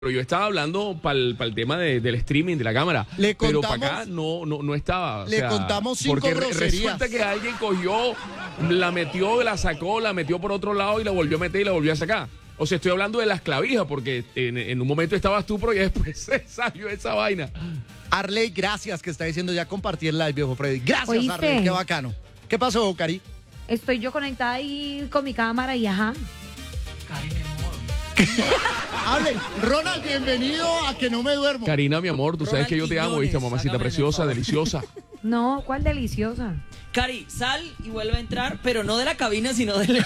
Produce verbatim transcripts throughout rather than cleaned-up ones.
Pero yo estaba hablando para el tema de, del streaming, de la cámara. Le pero contamos, para acá no, no, no estaba. O le sea, contamos cinco porque re- groserías. resulta que alguien cogió, la metió, la sacó, la metió por otro lado y la volvió a meter y la volvió a sacar. O sea, estoy hablando de las clavijas, porque en, en un momento estabas tú, pero ya después se salió esa vaina. Arley, gracias, que está diciendo ya compartí el live, viejo Freddy. Gracias, ¿Oíste? Arley, qué bacano. ¿Qué pasó, Cari? Estoy yo conectada ahí con mi cámara y ajá. Hable, Ronald, bienvenido a Que No Me Duermo. Karina, mi amor, tú sabes que yo te amo, ¿viste, mamacita preciosa, deliciosa? No, ¿cuál deliciosa? Cari, sal y vuelve a entrar, pero no de la cabina, sino de...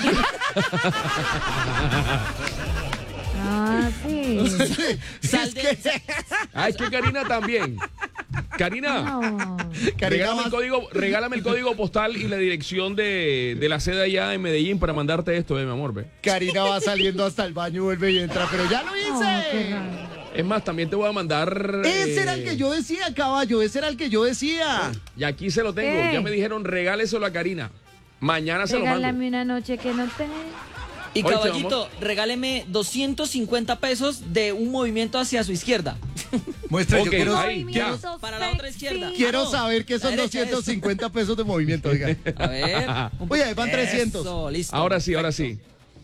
Ah, sí. Sal Es de... que- Ah, es que Karina también. Karina, No. Karina regálame va- el, código, regálame el código postal y la dirección de, de la sede allá en Medellín para mandarte esto, eh, mi amor, ve. Karina va saliendo hasta el baño, vuelve y entra, pero ya lo Oh, qué hice. raro. Es más, también te voy a mandar... Ese eh, era el que yo decía, caballo, ese era el que yo decía. Y aquí se lo tengo. ¿Qué? Ya me dijeron, regáleselo a Karina. Mañana se lo mando. Regálame una noche que no te... Y Oye, caballito, regáleme doscientos cincuenta pesos de un movimiento hacia su izquierda. Muestra, Ok, yo quiero, ahí, ya. Movimiento Para la otra sexy. izquierda. quiero no, saber qué son la derecha doscientos cincuenta pesos de movimiento, oiga. A ver. Oye, ahí van trescientos. Eso, listo. Ahora sí, ahora sí.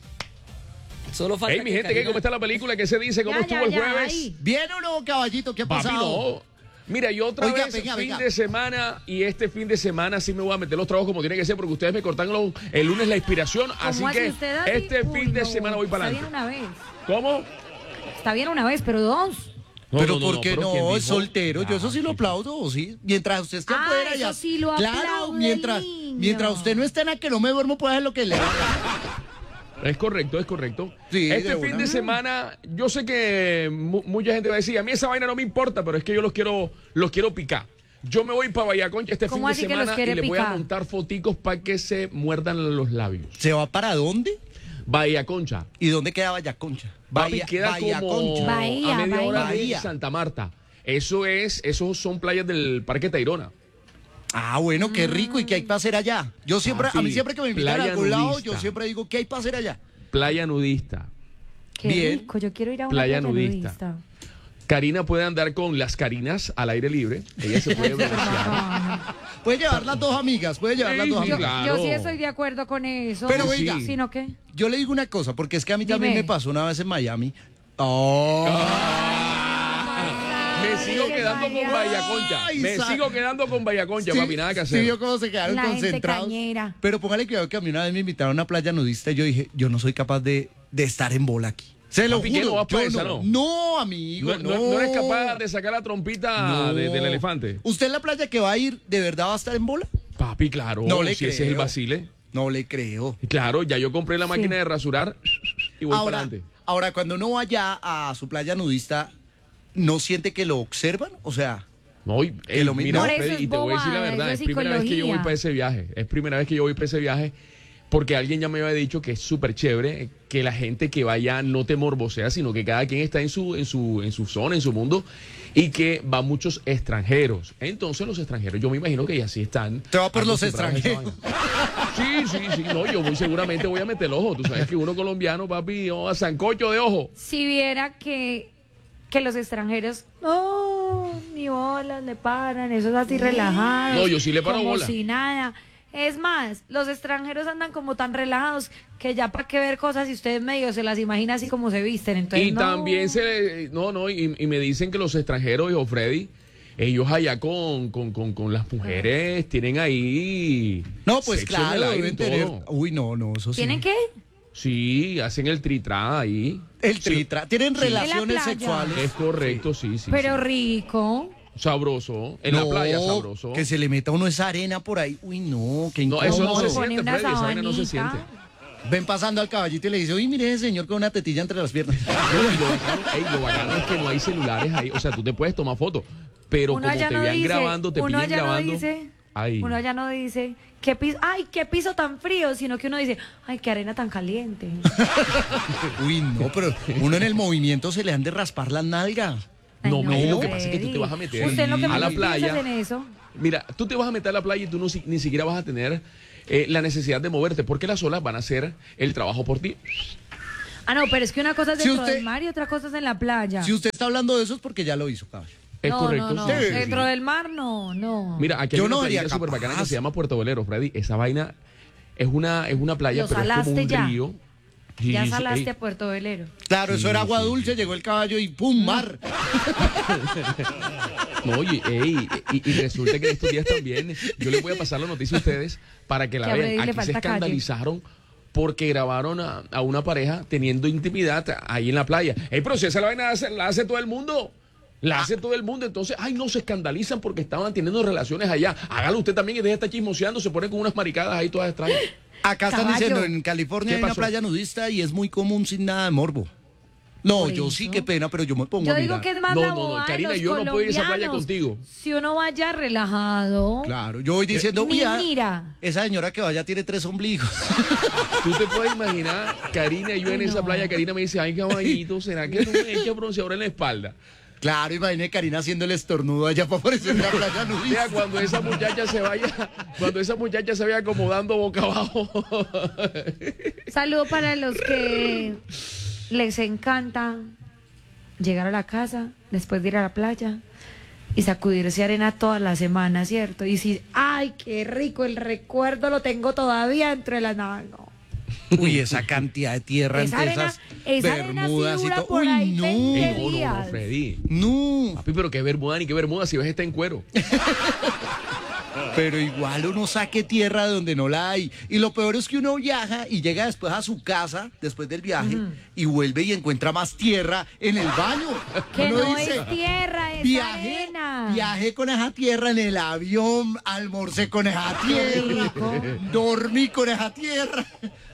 Solo falta Hey, mi que gente, ¿qué? Karina- ¿Cómo está la película? ¿Qué se dice? ¿Cómo Ya, estuvo ya, el ya, jueves? ahí. ¿Bien o no, caballito? ¿Qué ha Papi, pasado? no. Mira, yo otra Oiga, vez venga, fin venga. de semana y este fin de semana sí me voy a meter los trabajos como tiene que ser porque ustedes me cortan los- el lunes la inspiración, así ¿Cómo hace que usted, Dani? este Uy, fin de no, semana voy para Está bien adelante. una vez. ¿Cómo? Está bien una vez, pero dos. No, pero no, no, ¿por qué pero no? ¿quién Es dijo? soltero. Yo eso sí lo Ah, aplaudo, sí. Mientras usted esté Ah, afuera eso ya. sí lo Claro, aplaude, mientras, niño. mientras usted no esté en la Que No Me Duermo, puede hacer lo que le haga. Es correcto, es correcto. Sí, este de fin una. de semana, yo sé que mu- mucha gente va a decir, a mí esa vaina no me importa, pero es que yo los quiero, los quiero picar. Yo me voy para Vallaconcha este fin ¿Cómo de así que los semana y quiere les voy a picar? montar foticos para que se muerdan los labios. ¿Se va para dónde? Vallaconcha. ¿Y dónde queda Vallaconcha? Papi, Bahía- queda como Vallaconcha. Bahía, a media Bahía. hora Bahía. de Santa Marta. Eso es, esos son playas del Parque Tayrona. Ah, bueno, qué rico. ¿Y qué hay para hacer allá? Yo siempre, a mí Papi, siempre que me invitan a playa algún lado, nudista. yo siempre digo, ¿qué hay para hacer allá? Playa nudista. Qué Bien. rico, yo quiero ir a una Playa playa, nudista. nudista. Karina puede andar con las Carinas al aire libre. Ella se puede broncear. No, no. Puede llevar las dos amigas, puede llevar las Sí, dos sí, Yo, amigas. claro. yo sí estoy de acuerdo con eso. Pero Sí, oiga, sí. ¿Sino qué? yo le digo una cosa, porque es que a mí también Dime. me pasó una vez en Miami. Oh. Me sigo Ay, quedando con María. Vallaconcha. Ay, Me sa- sigo quedando con Vallaconcha, Sí, papi, nada que sí, hacer. vio cómo se quedaron La gente concentrados. cañera. Pero póngale cuidado que a mí una vez me invitaron a una playa nudista y yo dije, yo no soy capaz de, de estar en bola aquí. Se lo Papi, ¿qué, juro. no vas pa' yo esa, no. no? No, amigo, ¿No, no. no- no eres capaz de sacar la trompita No. de- del elefante? ¿Usted en la playa que va a ir, de verdad va a estar en bola? Papi, claro. No le si ese es el creo. vacile. No le creo. Y claro, ya yo compré la máquina de rasurar y voy para Ahora, adelante. ahora, cuando uno vaya a su playa nudista, ¿no siente que lo observan? O sea, No, y, ey, lo mismo. mira, Por eso Freddy, es y te voy a decir la bobada, verdad, eso es es primera vez que yo voy psicología. para ese viaje. Es primera vez que yo voy para ese viaje porque alguien ya me había dicho que es súper chévere que la gente que vaya no te morbosea, sino que cada quien está en su, en su, en su zona, en su mundo, y que van muchos extranjeros. Entonces los extranjeros, yo me imagino que ya sí están. Te va por los acostumbrados a esa extranjeros. vaina. Sí, sí, sí, no, yo muy seguramente voy a meter el ojo. Tú sabes que uno colombiano, papi, oh, a sancocho de ojo. Si viera que, que los extranjeros, no, ni bolas le paran, eso es así relajado. No, yo sí le paro como bola. si nada. Es más, los extranjeros andan como tan relajados que ya para qué ver cosas y ustedes medio se las imaginan así como se visten. Entonces, Y no. también se le- no, no, y, y me dicen que los extranjeros, hijo Freddy, ellos allá con, con, con, con las mujeres tienen ahí. no, pues sexo en el claro, aire deben y todo. tener. Uy, no, no, eso sí. ¿Tienen qué? Sí, hacen el tritrá ahí. El Sí, tritra. Tienen En la relaciones playa. sexuales. es correcto, sí, sí. Pero sí. rico. Sabroso. En la No, playa, sabroso. Que se le meta uno esa arena por ahí. Uy, no, qué No, incómodo. eso no se Le pone siente, una Freddy, esa vaina no se siente. sabanita. Ven pasando al caballito y le dice, uy, mire ese señor con una tetilla entre las piernas. No, y lo bacano, ey, lo bacano es que no hay celulares ahí. O sea, tú te puedes tomar fotos, pero Uno como allá te no vean dice, grabando, te uno pillen allá grabando. no dice, Ay. uno allá no dice, qué piso, ay, qué piso tan frío, sino que uno dice, ay, qué arena tan caliente. Uy, no, pero uno en el movimiento se le han de raspar las nalgas. No, Ay, men, lo que pasa es que tú Freddy. te vas a meter Usted lo que a la menos piensa playa. es en eso. Mira, tú te vas a meter a la playa y tú no, si- ni siquiera vas a tener eh, la necesidad de moverte, porque las olas van a hacer el trabajo por ti. Ah, no, pero es que una cosa es Si dentro usted- del mar y otra cosa es en la playa. Si usted está hablando de eso es porque ya lo hizo, caballo. Es no, correcto. no, no. sí, sí, sí. Dentro del mar, no, no. Mira, aquí Yo hay una no sería playita súper capaz. bacana que se llama Puerto Velero, Freddy. Esa vaina es una, es una playa, ¿Lo pero es como salaste un ya? río. Sí, Ya sí, salaste ey. a Puerto Velero. Claro, eso Sí, era agua sí, dulce, llegó el caballo y ¡pum! Mar. No, oye, ey, y, y resulta que en estos días también, yo les voy a pasar la noticia a ustedes para que la Que a Freddy vean. le Aquí se falta calle. escandalizaron porque grabaron a, a una pareja teniendo intimidad ahí en la playa. Ey, pero si esa la vaina la hace, la hace todo el mundo. La hace todo el mundo, entonces, ay, no, se escandalizan porque estaban teniendo relaciones allá. Hágalo usted también y deje de estar chismoseando, se pone con unas maricadas ahí todas extrañas. Acá están Caballo. diciendo, en California ¿Qué hay una pasó? playa nudista y es muy común sin nada de morbo. No, Por yo eso. sí, qué pena, pero yo me pongo Yo a digo mirar. que es más No, la no, no, bobada de Karina, los yo no puedo ir a esa playa colombianos. contigo. Si uno vaya relajado. Claro, yo voy diciendo, Ni uy, ah, mira. esa señora que vaya tiene tres ombligos. Tú te puedes imaginar, Karina y yo en Ay, esa no. playa, Karina me dice, ay, caballito, ¿será que no me echa bronceador en la espalda? Claro, imagínate Karina haciendo el estornudo allá para aparecer en la playa Mira, nudista. cuando esa muchacha se vaya, cuando esa muchacha se vaya acomodando boca abajo. Saludo para los que les encanta llegar a la casa después de ir a la playa y sacudirse arena toda la semana, ¿cierto? Y decir, ay, qué rico, el recuerdo lo tengo todavía dentro de la nave. No. Uy, esa cantidad de tierra Esa entre arena, esas esa arena sí bermudas y dura todo. por Uy, ahí no. veinte Ey, no, no, no, días. Freddy. No, Papi, pero qué bermuda ni qué bermuda si ves está en cuero. pero igual uno saque tierra de donde no la hay. Y lo peor es que uno viaja y llega después a su casa, después del viaje, y vuelve y encuentra más tierra en el baño. Que Uno no dice, es tierra, es Viajé, arena. viajé con esa tierra en el avión, almorcé con esa tierra, rico. dormí con esa tierra.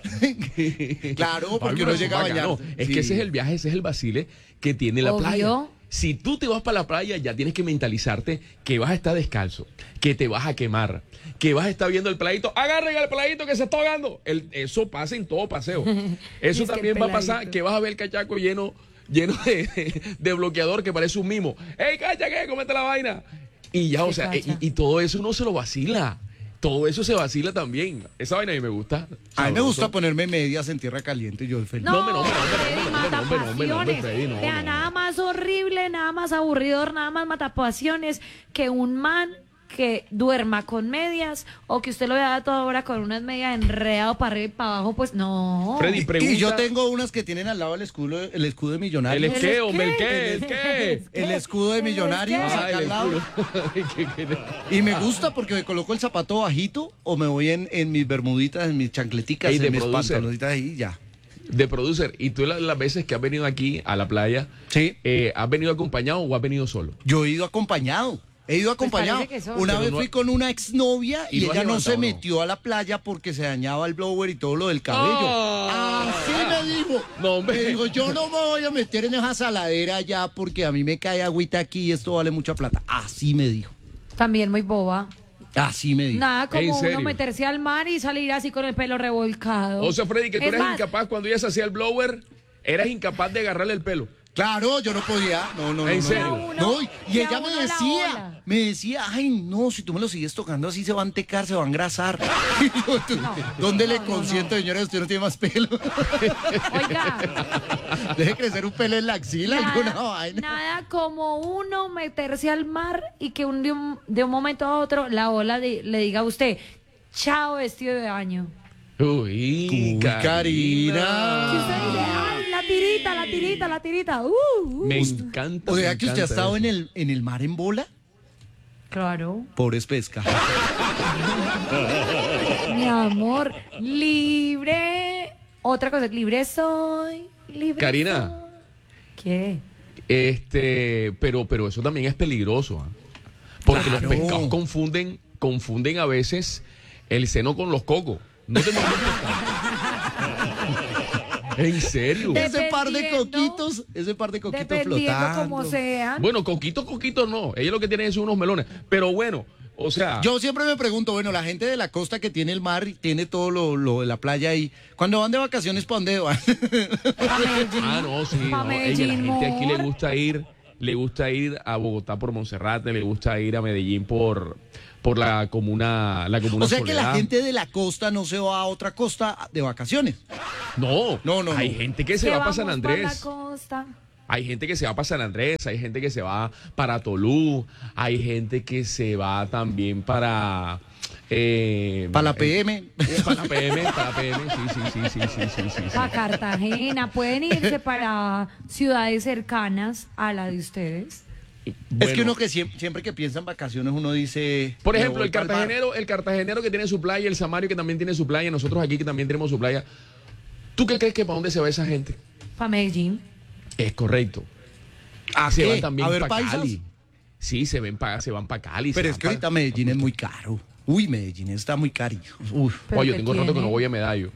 Claro, Papi, porque pero uno eso llega a es bacano. bañar. Es que ese es el viaje, ese es el vacile que tiene la Obvio. playa. Si tú te vas para la playa, ya tienes que mentalizarte que vas a estar descalzo, que te vas a quemar, que vas a estar viendo el peladito. Agarren al peladito que se está ahogando. El- eso pasa en todo paseo. Eso Es que también el va a pasar, peladito. que vas a ver el cachaco lleno, lleno de, de bloqueador que parece un mimo. ¡Ey, cacha, qué! ¡Cómete la vaina! Y ya, Sí, o sea, y, cacha. y todo eso uno se lo vacila. Todo eso se vacila también. Esa vaina a mí me gusta. A mí me Sabroso. gusta ponerme medias en tierra caliente y yo feliz. No, No, hombre, no, hombre, no, hombre, Freddy, no, hombre, no, hombre, no, hombre, no, hombre, no, hombre, matapasiones. Freddy, no, Vea, no, no. nada más horrible, nada más aburridor, nada más matapasiones que un man que duerma con medias o que usted lo vea a toda hora con unas medias enredado para arriba y para abajo, pues no. Freddy, pregunta. Y yo tengo unas que tienen al lado el escudo, el escudo de ¿El millonario. es qué, hombre? ¿El qué? qué? ¿El qué? El escudo de ¿El millonario qué? acá Ah, el al lado. escudo. ¿Qué- qué- Y me gusta porque me coloco el zapato bajito o me voy en, en mis bermuditas, en mis chancleticas, Ey, de en mis producer. pantalonitas ahí y ya. De producer. ¿Y tú la- las veces que has venido aquí a la playa, Sí. eh, has venido acompañado o has venido solo? Yo he ido acompañado. He ido acompañado. parece que son. Una Pero vez no- fui con una exnovia ¿Y y, lo has ella no se levantado, no? metió a la playa porque se dañaba el blower y todo lo del cabello. Ah. Así me dijo. No, hombre. Me dijo, yo no me voy a meter en esa saladera ya porque a mí me cae agüita aquí y esto vale mucha plata. Así me dijo. También muy boba. Así me dijo. Nada ¿En como serio? uno meterse al mar y salir así con el pelo revolcado. O sea, Freddy, que tú Es eres más, incapaz cuando ella se hacía el blower, eras incapaz de agarrarle el pelo. Claro, yo no podía. No, no, no. ¿En no, serio? no. Uno- No, y, y y a ella me uno la decía, ola. me decía, ay, no, si tú me lo sigues tocando así se va a entecar, se va a engrasar. Y yo, tú, ¿Dónde le no, consiento, señora? Usted no tiene más pelo. Oiga, Deje crecer un pelo en la axila, alguna nada, vaina. nada como uno meterse al mar y que un, de, un, de un momento a otro la ola de- le diga a usted, chao vestido de baño. Uy, Uy, Karina. Si usted dice, ay, la tirita, la tirita, la tirita. Uh, uh. Me encanta. O me sea que usted ha encanta estado eso. en el, en el mar en bola. Claro, Pobres pesca. mi amor, libre. Otra cosa, libre soy, libre Karina. soy. ¿Qué? Este, pero, pero eso también es peligroso, ¿ah? Porque Claro. los pescados confunden, confunden a veces el seno con los cocos. No te molestes. En serio. De- Ese par de Dependiendo- coquitos, ese par de coquitos Dependiendo flotando. como sea. Bueno, coquitos, coquitos no. Ellos lo que tienen son unos melones. Pero bueno, o sea. Yo siempre me pregunto, bueno, la gente de la costa que tiene el mar y tiene todo lo, lo de la playa ahí, cuando van de vacaciones, ¿para dónde van? Pa' Medellín. Ah, no, sí. Pa' No. Ey, Medellín, a la gente aquí le amor. gusta ir le gusta ir a Bogotá por Monserrate, le gusta ir a Medellín por, por la comuna, la comuna O sea que la Soledad. gente de la costa no se va a otra costa de vacaciones. No, No, no, hay no. gente que se Que va para San vamos pa' la Andrés. costa. Hay gente que se va para San Andrés, hay gente que se va para Tolú, hay gente que se va también para... Eh, Para la P M. eh, para la P M, para la P M, sí, sí, sí, sí, sí, sí, sí, sí. Para Cartagena. Pueden irse para ciudades cercanas a la de ustedes. Es Bueno, que uno que siempre, siempre que piensa en vacaciones uno dice... por me ejemplo, voy el pa'l bar. cartagenero, el cartagenero que tiene su playa, el samario que también tiene su playa, nosotros aquí que también tenemos su playa. ¿Tú qué crees que para dónde se va esa gente? Para Medellín. Es correcto. ¿A Se qué? van también ¿A ver para paisas? Cali. Sí, se ven pa- se van para Cali. Pero se es van que pa- ahorita Medellín es muy caro. Uy, Medellín está muy caro. Uy. ¿Pero Oye, qué tengo rato que no tiene? voy a Medallo.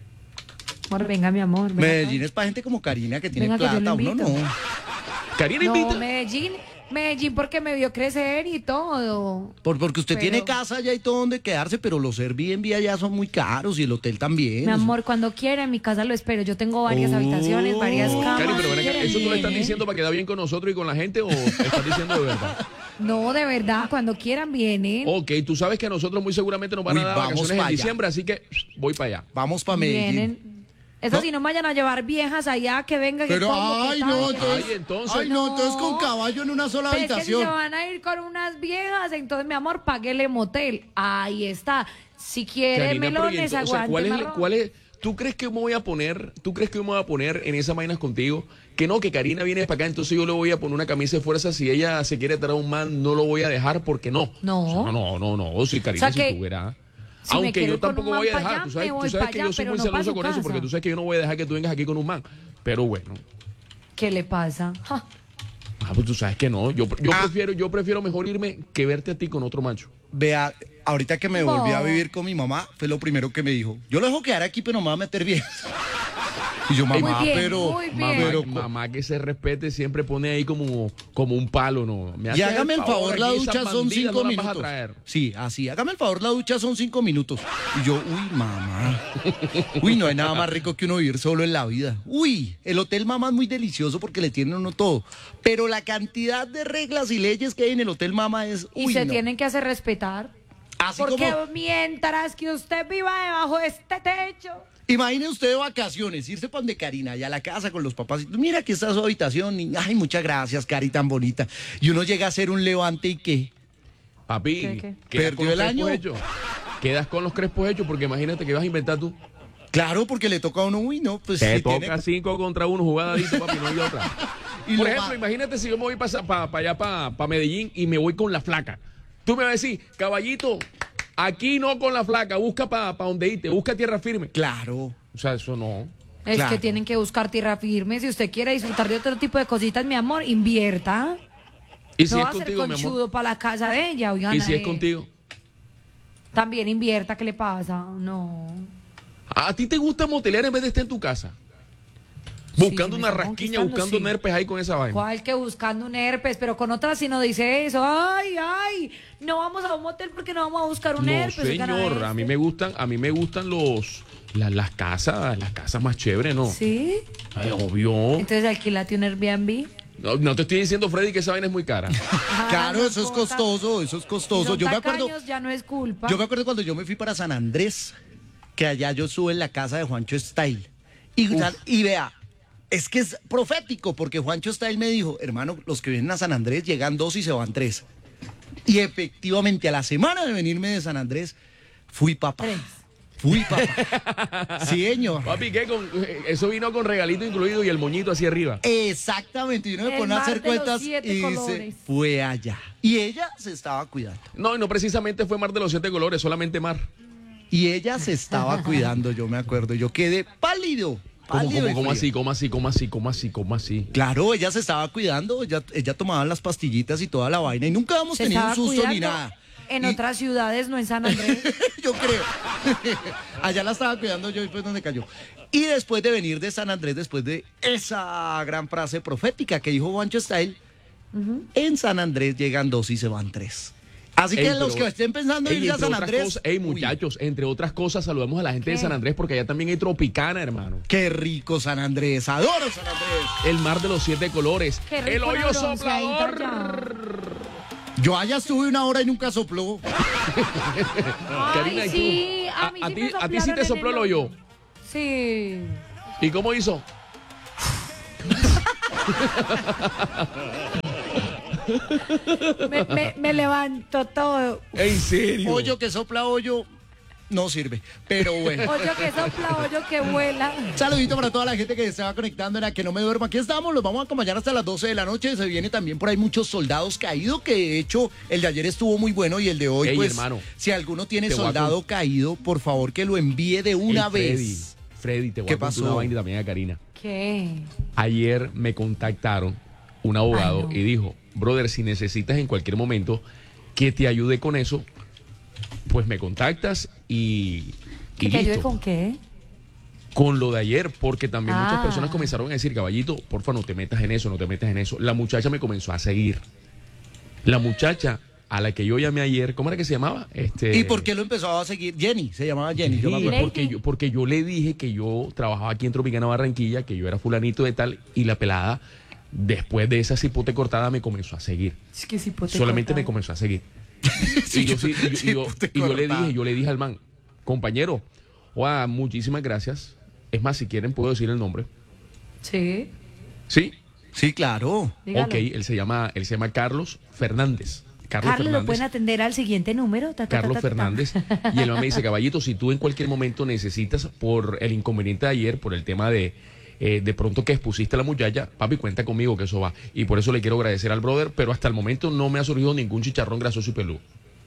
Amor, venga, mi amor. venga Medellín acá. es para gente como Karina que tiene Venga, que yo plata. lo Uno invito. no. Karina No, invita. Medellín. Medellín porque me vio crecer y todo. Por- porque usted Pero- tiene casa allá y todo donde quedarse, pero los Airbnb allá son muy caros y el hotel también. Mi amor, cuando quiera en mi casa lo espero. Yo tengo varias habitaciones, varias camas. Cari, pero ven acá, ¿Quieren? ¿eso tú lo estás Vienen. diciendo para quedar bien con nosotros y con la gente o estás diciendo de verdad? No, de verdad, cuando quieran vienen. Ok, tú sabes que a nosotros muy seguramente nos van Uy, a dar vamos vacaciones pa' en allá. diciembre, así que voy para allá. Vamos para Medellín. Vienen. Eso No. sí, no me vayan a llevar viejas allá, que vengan. que Pero, como, que ay, tal, no, que- entonces, Ay, entonces- ay, no, entonces No. con caballo en una sola Pero es que si habitación. se van a ir con unas viejas, entonces, mi amor, páguele motel. Ahí está. Si quiere Karina, pero y melones, entonces, o sea, aguante ¿cuál es, el- marrón. cuál es, ¿tú crees que me voy a poner, tú crees que me voy a poner en esas vainas contigo? Que no, que Karina viene para acá, entonces yo le voy a poner una camisa de fuerza. Si ella se quiere traer a un man, no lo voy a dejar porque no. No. O sea, no, no, no, si Karina, O sea, si que tú verás. si me Aunque quiero yo ir con tampoco un man voy a pa' dejar, allá, tú sabes, me tú voy sabes pa' que allá, yo soy pero muy no pa' celoso su con eso, casa. porque tú sabes que yo no voy a dejar que tú vengas aquí con un man. Pero bueno. ¿Qué le pasa? Ja. Ah, pues tú sabes que no. Yo, yo Ah. prefiero, yo prefiero mejor irme que verte a ti con otro macho. Vea, ahorita que me No. volví a vivir con mi mamá, fue lo primero que me dijo. Yo lo dejo quedar aquí, pero no me va a meter bien. Y yo, mamá, Muy bien, pero... muy bien. Mamá, pero mamá que se respete siempre pone ahí como, como un palo, ¿no? Me y haces hágame el favor, la aquí, ducha esas son bandidas cinco no las vas a minutos. traer. Sí, así, hágame el favor, la ducha son cinco minutos. Y yo, uy, mamá. Uy, no hay nada más rico que uno vivir solo en la vida. Uy, el hotel mamá es muy delicioso porque le tienen a uno todo. Pero la cantidad de reglas y leyes que hay en el hotel mamá es, Y uy, se no. tienen que hacer respetar. Así Porque como, mientras que usted viva debajo de este techo. imagine usted de vacaciones, irse para donde Karina, allá a la casa con los papás. y, Mira, aquí está su habitación. Y, ay, muchas gracias, Cari, tan bonita. Y uno llega a hacer un levante y qué. Papi, ¿Qué, qué? quedas ¿Perdió con los el año? crespos hechos. Quedas con los crespos hechos porque imagínate que vas a inventar tú. Claro, porque le toca a uno, uy, no, pues Te si toca tiene- cinco contra uno, jugadadito, papi, no hay otra. Y Por lo ejemplo, ma- imagínate si yo me voy para pa, pa allá, para Medellín y me voy con la flaca. Tú me vas a decir, caballito, aquí no con la flaca, busca para pa donde irte, busca tierra firme. Claro. O sea, eso no. Es Claro. que tienen que buscar tierra firme. Si usted quiere disfrutar de otro tipo de cositas, mi amor, invierta. Y si no es va a ser contigo, mi amor. conchudo para la casa de ella, oigan. Y si es eh, contigo. También invierta, ¿qué le pasa? No. ¿A ti te gusta motelear en vez de estar en tu casa? Sí, Buscando me una está rasquiña, conquistando, buscando sí. nerpes ahí con esa vaina. ¿Cuál que buscando un herpes? Pero con otras si no dice eso. Ay, ay, no vamos a un motel porque no vamos a buscar un No, herpes. oigan señor, este. a mí me gustan, a mí me gustan los la- las casas, las casas más chéveres, ¿no? ¿Sí? Ay, obvio. Entonces alquilate un Airbnb. No, no te estoy diciendo, Freddy, que esa vaina es muy cara. Ah, Claro, no eso es importa. costoso, eso es Si costoso. son Yo me acuerdo, tacaños, ya no es culpa. yo me acuerdo cuando yo me fui para San Andrés, que allá yo estuve en la casa de Juancho Style. Y, y vea, es que es profético, porque Juancho Style me dijo, hermano, los que vienen a San Andrés llegan dos y se van tres. Y efectivamente, a la semana de venirme de San Andrés, fui papá. Tres. Fui papá. Sí, señor. Papi, ¿qué? Con, eso vino con regalito incluido y el moñito así arriba. Exactamente, y uno me El pone a mar hacer de los cuentas siete y dice, colores. fue allá. Y ella se estaba cuidando. No, y no precisamente fue Mar de los Siete Colores, solamente Mar. Y ella se estaba cuidando, yo me acuerdo. Yo quedé pálido. ¿Cómo, pálido cómo, y cómo frío. así, cómo así, cómo así, cómo así, cómo así? Claro, ella se estaba cuidando, ella, ella tomaba las pastillitas y toda la vaina y nunca hemos Se tenido un estaba susto ni cuidando nada. En Y- otras ciudades, no en San Andrés. yo creo. Allá la estaba cuidando yo y fue donde cayó. Y después de venir de San Andrés, después de esa gran frase profética que dijo Juancho Style, en San Andrés llegan dos y se van tres. Así que Ey, los pero- que estén pensando en Ey, irse a entre San otras Andrés. cosas- ey, uy, muchachos, entre otras cosas, saludamos a la gente de ¿Qué? San Andrés porque allá también hay Tropicana, hermano. qué rico San Andrés. Adoro San Andrés. El mar de los siete colores. Qué rico El una hoyo bronceadita soplador. Yo allá estuve una hora y nunca sopló. Karina, ¿y tú? sí, a, A- mí a sí ti- me a ti sí soplaron te en sopló el hoyo. Sí. ¿Y cómo hizo? Me, me, me levantó todo. ¿En serio? Hoyo que sopla hoyo no sirve. Pero bueno. Hoyo que sopla, hoyo que vuela. Saludito para toda la gente que se va conectando en la que no me duermo. Aquí estamos, los vamos a acompañar hasta las doce de la noche. Se viene también por ahí muchos soldados caídos, que de hecho el de ayer estuvo muy bueno y el de hoy, Ey, pues, hermano, si alguno tiene te voy a soldado con- caído, por favor que lo envíe de una Ey, Freddy, vez. Freddy, te voy ¿Qué a contar pasó? una vaina también a Karina. ¿Qué? Ayer me contactaron un abogado Ay, no. y dijo, brother, si necesitas en cualquier momento que te ayude con eso, pues me contactas y, ¿Que y te ayude listo. con qué? Con lo de ayer, porque también muchas Ah. personas comenzaron a decir, caballito, porfa, no te metas en eso, no te metas en eso. La muchacha me comenzó a seguir. La muchacha a la que yo llamé ayer, ¿cómo era que se llamaba? Este, ¿Y por qué lo empezó a seguir? Jenny, se llamaba Jenny. yo me Sí, acuerdo. porque yo, porque yo le dije que yo trabajaba aquí en Tropicana Barranquilla, que yo era fulanito de tal, y la pelada, después de esa cipote cortada, me comenzó a seguir. Es que si pote Solamente me cortado. comenzó a seguir. Sí, y yo, sí- y yo- y yo- cipote y yo le cortada. dije, yo le dije al man, compañero, oa, muchísimas gracias. Es más, si quieren puedo decir el nombre. Sí, ¿Sí? Sí, claro. dígalo. Ok, él se llama, él se llama Carlos Fernández. Carlos, Carlos, ¿lo Fernández. pueden atender al siguiente número? Ta, ta, ta, Carlos ta, ta, ta. Fernández. Y el man me dice, caballito, si tú en cualquier momento necesitas por el inconveniente de ayer, por el tema de eh, de pronto que expusiste a la muchacha, papi, cuenta conmigo que eso va. Y por eso le quiero agradecer al brother, pero hasta el momento no me ha surgido ningún chicharrón grasoso y peludo.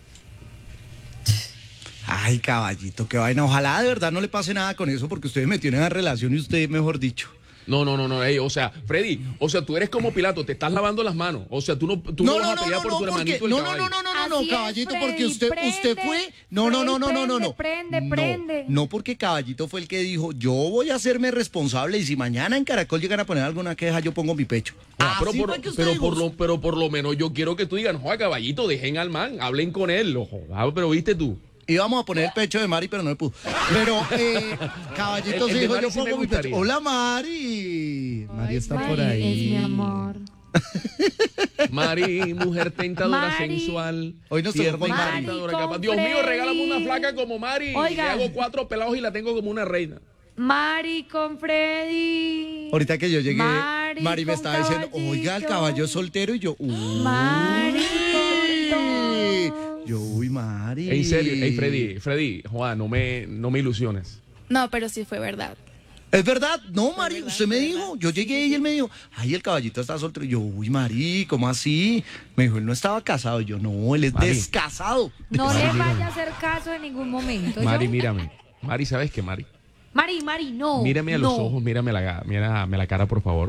Ay, caballito, qué vaina. Ojalá de verdad no le pase nada con eso, porque ustedes me tienen en relación y usted, mejor dicho. No, no, no, no, ey, o sea, Freddy, o sea, tú eres como Pilato, te estás lavando las manos. O sea, tú no, tú no, No, vas no, a no, pelear no, por no, tu porque, hermanito el no, no, caballo. no, no, no, no, no, Así es, caballito, porque Freddy, usted, usted prende, fue, no, no, no, no, no, no, no, prende, prende, no, prende. no, porque caballito fue el que dijo, yo voy a hacerme responsable y si mañana en Caracol llegan a poner alguna queja, yo pongo mi pecho. Ah, pero, Así por, fue que usted pero, dijo. por lo, pero por lo menos yo quiero que tú digas, joder, caballito, dejen al man, hablen con él, lo joda, pero viste tú. Íbamos a poner el pecho de Mari, pero no le pudo. Pero, eh, caballito El- el sí de dijo, Mari yo sí me pongo mi pecho. gustaría. Hola, Mari. Mari está Mari por ahí. es mi amor. Mari, mujer tentadora, Mari. sensual. Hoy nos tierna tocó y con Mari. encantadora, Con capaz. Dios mío, Freddy. regálame una flaca como Mari. Oigan. Le hago cuatro pelados y la tengo como una reina. Mari con Freddy. Ahorita que yo llegué, Mari, Mari me con estaba diciendo, caballito. oiga, el caballo es soltero y yo, uy. Mari con todos. Yo, uy, Mari. En serio, hey, Freddy, Freddy, Juan, no me, no me ilusiones. No, pero sí fue verdad. ¿Es verdad? No, Mari, verdad, usted me fue dijo. Yo llegué y él me dijo, ay, el caballito está soltero. Y yo, uy, Mari, ¿cómo así? Me dijo, él no estaba casado. Y yo, no, él es Mari. descasado. No Mari, le mírame. vaya a hacer caso en ningún momento. Mari, ¿yo? mírame. Mari, ¿sabes qué, Mari? Mari, Mari, no. Mírame a no. los ojos, mírame a la, mírame a la cara, por favor.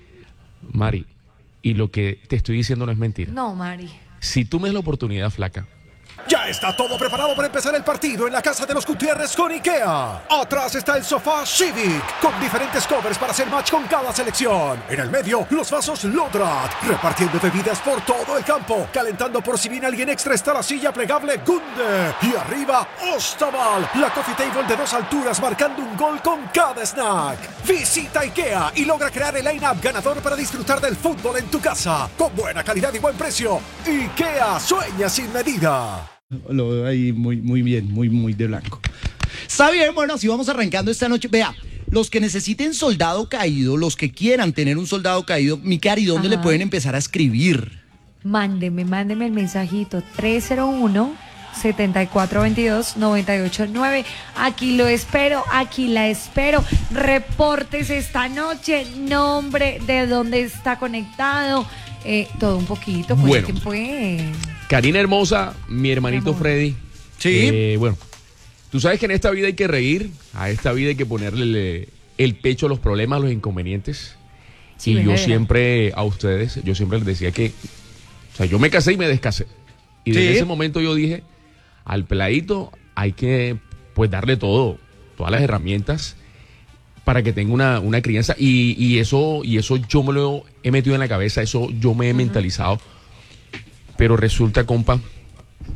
Mari, y lo que te estoy diciendo no es mentira. No, Mari. Si tú me das la oportunidad, flaca, Ya está todo preparado para empezar el partido en la casa de los Gutiérrez con IKEA. Atrás está el sofá Civic, con diferentes covers para hacer match con cada selección. En el medio, los vasos Lodrat, repartiendo bebidas por todo el campo. Calentando por si viene alguien extra está la silla plegable Gunde. Y arriba, Ostaval, la coffee table de dos alturas marcando un gol con cada snack. Visita IKEA y logra crear el line-up ganador para disfrutar del fútbol en tu casa. Con buena calidad y buen precio. IKEA, sueña sin medida. Lo veo ahí muy, muy bien, muy, muy de blanco. Está bien, bueno, así vamos arrancando esta noche. Vea, los que necesiten soldado caído, los que quieran tener un soldado caído, mi cari, ¿dónde Ajá. le pueden empezar a escribir? Mándeme, mándeme el mensajito tres cero uno, setenta y cuatro veintidós, noventa y ocho nueve. Aquí lo espero, aquí la espero. Reportes esta noche, nombre, de dónde está conectado, eh, todo un poquito. Pues, Bueno. ¿quién fue? Karina hermosa, mi hermanito Mi amor. Freddy. Sí. Eh, bueno, tú sabes que en esta vida hay que reír, a esta vida hay que ponerle el pecho a los problemas, a los inconvenientes. Sí, y yo ¿verdad? siempre, a ustedes, yo siempre les decía que, o sea, yo me casé y me descasé. Y desde Sí. ese momento yo dije, al peladito hay que, pues, darle todo, todas las herramientas para que tenga una, una crianza. Y, y eso, y eso yo me lo he metido en la cabeza, eso yo me he mentalizado. Pero resulta, compa,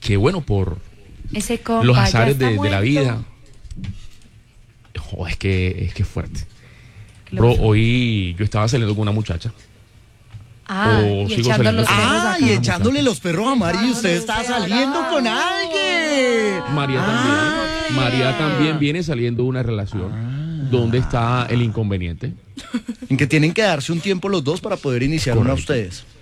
que bueno, por Ese compa los ya azares está de, de la muerto. vida. Joder, es que es que es fuerte. Qué Bro, loco. hoy yo estaba saliendo con una muchacha. Ah, o y sigo echando saliendo los con- perros Ah, acá. y echándole los perros a Mari y usted Ah, está no sé, saliendo ah, con no. alguien. María Ah. también. María también viene saliendo de una relación. ¿Dónde está el inconveniente? En que tienen que darse un tiempo los dos para poder iniciar una Correcto. ustedes.